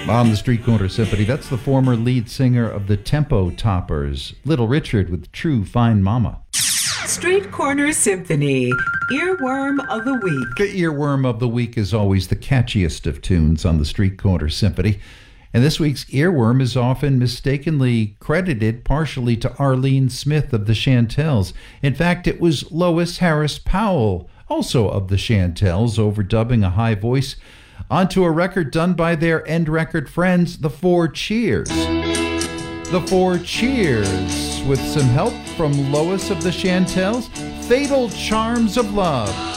On the Street Corner Symphony, that's the former lead singer of the Tempo Toppers, Little Richard with True Fine Mama. Street Corner Symphony, Earworm of the Week. The Earworm of the Week is always the catchiest of tunes on the Street Corner Symphony. And this week's earworm is often mistakenly credited partially to Arlene Smith of the Chantels. In fact, it was Lois Harris Powell, also of the Chantels, overdubbing a high voice onto a record done by their end record friends, the Four Cheers. The Four Cheers, with some help from Lois of the Chantels, Fatal Charms of Love.